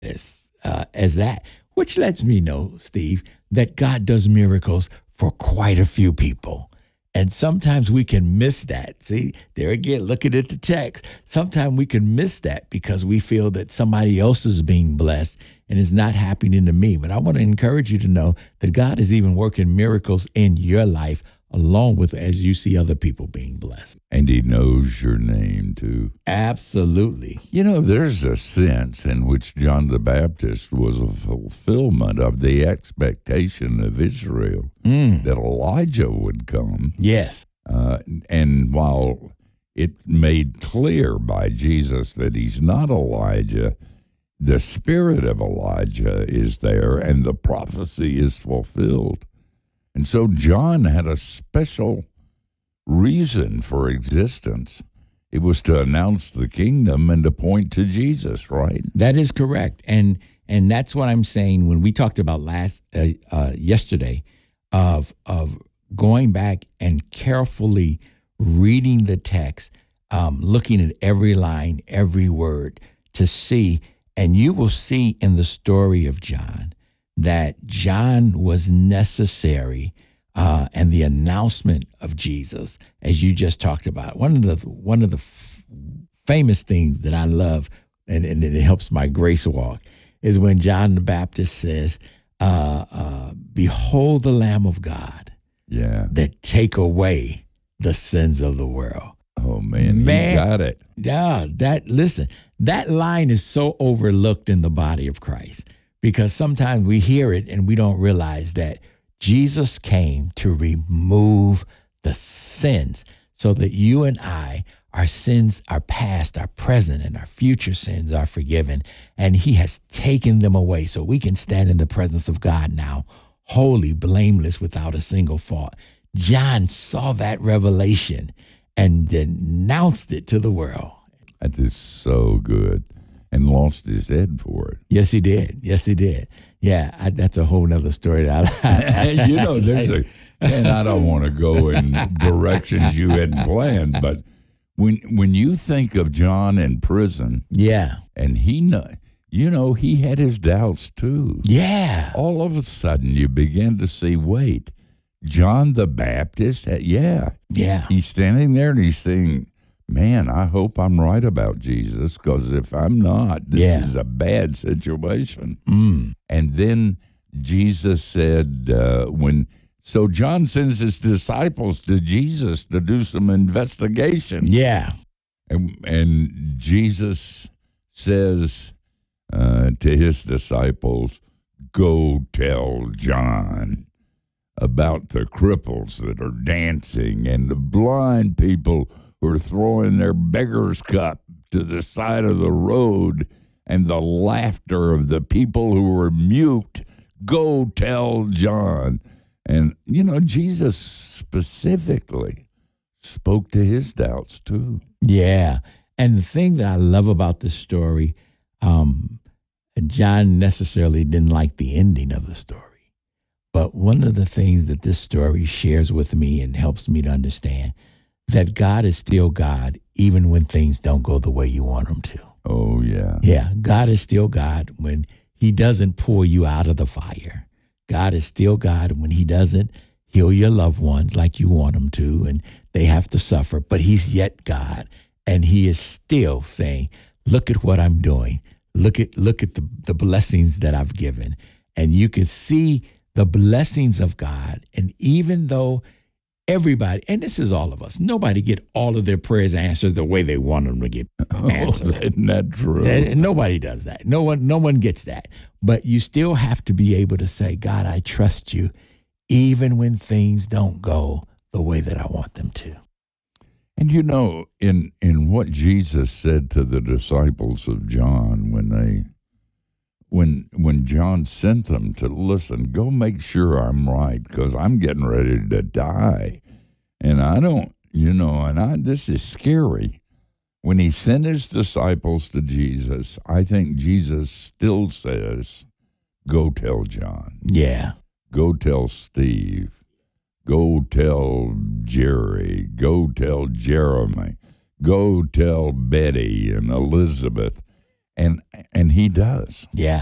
as that, which lets me know, Steve, that God does miracles for quite a few people. And sometimes we can miss that. See, there again, looking at the text, sometimes we can miss that because we feel that somebody else is being blessed and it's not happening to me. But I want to encourage you to know that God is even working miracles in your life along with as you see other people being blessed. And he knows your name too. Absolutely. You know, there's a sense in which John the Baptist was a fulfillment of the expectation of Israel that Elijah would come. Yes. And while it made clear by Jesus that he's not Elijah, the spirit of Elijah is there and the prophecy is fulfilled. And so John had a special reason for existence. It was to announce the kingdom and to point to Jesus, right? That is correct. And that's what I'm saying when we talked about yesterday of going back and carefully reading the text, looking at every line, every word to see, and you will see in the story of John that John was necessary, and the announcement of Jesus, as you just talked about. One of the famous things that I love, and it helps my grace walk, is when John the Baptist says, "Behold the Lamb of God, that take away the sins of the world." Oh man, you got it. Yeah, that line is so overlooked in the body of Christ. Because sometimes we hear it and we don't realize that Jesus came to remove the sins so that you and I, our sins, our past, our present, and our future sins are forgiven. And he has taken them away so we can stand in the presence of God now, holy, blameless, without a single fault. John saw that revelation and denounced it to the world. That is so good. And lost his head for it. Yes, he did. Yeah, that's a whole nother story. That you know, and I don't want to go in directions you hadn't planned, but when you think of John in prison, and he had his doubts too. Yeah. All of a sudden, you begin to see, wait, John the Baptist, he's standing there and he's saying, man, I hope I'm right about Jesus, because if I'm not, this is a bad situation. And then Jesus said, so John sends his disciples to Jesus to do some investigation. Yeah. And Jesus says to his disciples, go tell John about the cripples that are dancing and the blind people who are throwing their beggar's cup to the side of the road and the laughter of the people who were mute. Go tell John. And, Jesus specifically spoke to his doubts too. Yeah. And the thing that I love about this story, John necessarily didn't like the ending of the story. But one of the things that this story shares with me and helps me to understand that God is still God, even when things don't go the way you want them to. Oh, yeah. Yeah, God is still God when he doesn't pull you out of the fire. God is still God when he doesn't heal your loved ones like you want him to, and they have to suffer. But he's yet God, and he is still saying, look at what I'm doing. Look at the blessings that I've given. And you can see the blessings of God. And even though everybody, and this is all of us, nobody get all of their prayers answered the way they want them to get answered. Isn't that true? Nobody does that. No one gets that. But you still have to be able to say, God, I trust you, even when things don't go the way that I want them to. And in what Jesus said to the disciples of John when John sent them to listen, go make sure I'm right, because I'm getting ready to die. And I don't, this is scary. When he sent his disciples to Jesus, I think Jesus still says, go tell John. Yeah. Go tell Steve. Go tell Jerry. Go tell Jeremy. Go tell Betty and Elizabeth. and he does. Yeah.